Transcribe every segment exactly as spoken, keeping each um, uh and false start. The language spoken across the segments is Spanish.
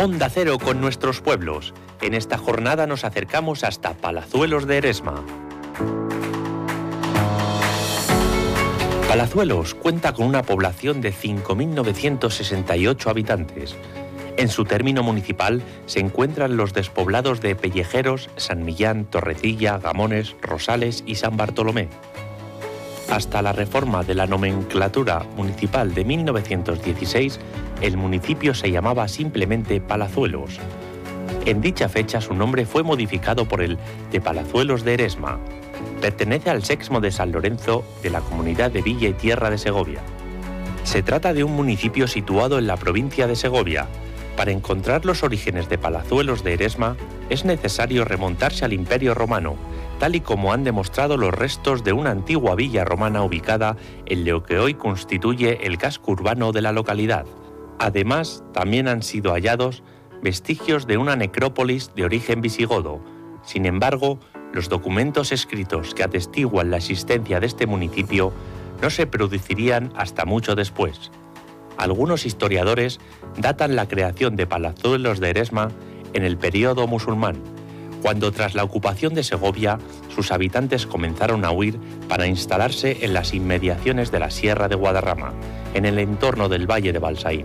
Onda Cero con nuestros pueblos. En esta jornada nos acercamos hasta Palazuelos de Eresma. Palazuelos cuenta con una población de cinco mil novecientos sesenta y ocho habitantes. En su término municipal se encuentran los despoblados de Pellejeros, San Millán, Torrecilla, Gamones, Rosales y San Bartolomé. Hasta la reforma de la nomenclatura municipal de mil novecientos dieciséis, el municipio se llamaba simplemente Palazuelos. En dicha fecha su nombre fue modificado por el de Palazuelos de Eresma. Pertenece al sexmo de San Lorenzo de la comunidad de Villa y Tierra de Segovia. Se trata de un municipio situado en la provincia de Segovia. Para encontrar los orígenes de Palazuelos de Eresma es necesario remontarse al Imperio Romano, tal y como han demostrado los restos de una antigua villa romana ubicada en lo que hoy constituye el casco urbano de la localidad. Además, también han sido hallados vestigios de una necrópolis de origen visigodo. Sin embargo, los documentos escritos que atestiguan la existencia de este municipio no se producirían hasta mucho después. Algunos historiadores datan la creación de Palazuelos de Eresma en el período musulmán, cuando tras la ocupación de Segovia, sus habitantes comenzaron a huir para instalarse en las inmediaciones de la Sierra de Guadarrama, en el entorno del Valle de Balsaín.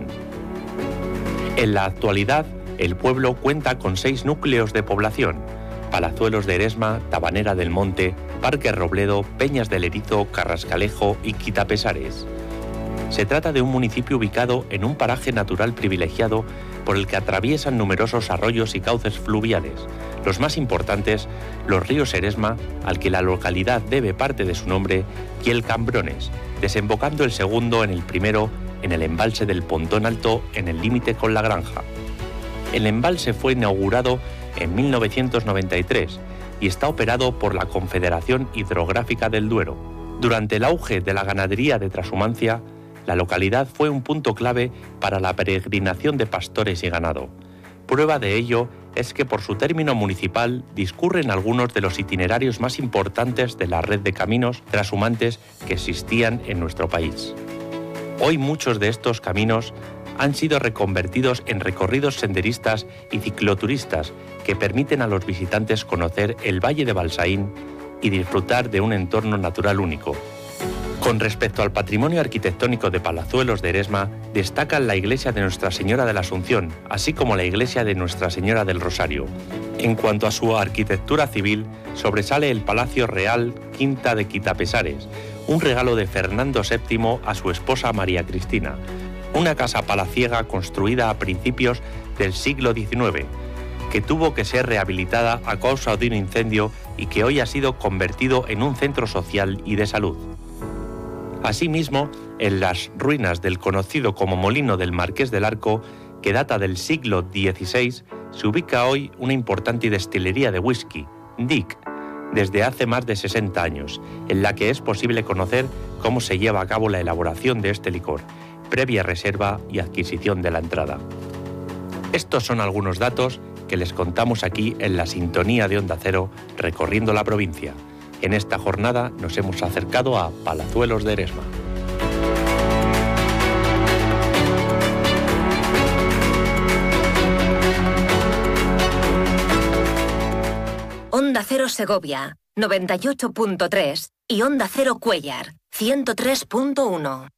En la actualidad, el pueblo cuenta con seis núcleos de población: Palazuelos de Eresma, Tabanera del Monte, Parque Robledo, Peñas del Erizo, Carrascalejo y Quitapesares. Se trata de un municipio ubicado en un paraje natural privilegiado por el que atraviesan numerosos arroyos y cauces fluviales. Los más importantes, los ríos Eresma, al que la localidad debe parte de su nombre, y el Cambrones, desembocando el segundo en el primero en el embalse del Pontón Alto en el límite con La Granja. El embalse fue inaugurado en mil novecientos noventa y tres y está operado por la Confederación Hidrográfica del Duero. Durante el auge de la ganadería de trashumancia, la localidad fue un punto clave para la peregrinación de pastores y ganado. Prueba de ello es que por su término municipal discurren algunos de los itinerarios más importantes de la red de caminos trashumantes que existían en nuestro país. Hoy muchos de estos caminos han sido reconvertidos en recorridos senderistas y cicloturistas que permiten a los visitantes conocer el Valle de Balsaín y disfrutar de un entorno natural único. Con respecto al patrimonio arquitectónico de Palazuelos de Eresma, destacan la iglesia de Nuestra Señora de la Asunción, así como la iglesia de Nuestra Señora del Rosario. En cuanto a su arquitectura civil, sobresale el Palacio Real Quinta de Quitapesares, un regalo de Fernando séptimo a su esposa María Cristina, una casa palaciega construida a principios del siglo diecinueve, que tuvo que ser rehabilitada a causa de un incendio y que hoy ha sido convertido en un centro social y de salud. Asimismo, en las ruinas del conocido como Molino del Marqués del Arco, que data del siglo dieciséis, se ubica hoy una importante destilería de whisky, Dick, desde hace más de sesenta años, en la que es posible conocer cómo se lleva a cabo la elaboración de este licor, previa reserva y adquisición de la entrada. Estos son algunos datos que les contamos aquí en la sintonía de Onda Cero, recorriendo la provincia. En esta jornada nos hemos acercado a Palazuelos de Eresma. Onda Cero Segovia, noventa y ocho punto tres y Onda Cero Cuéllar, ciento tres punto uno.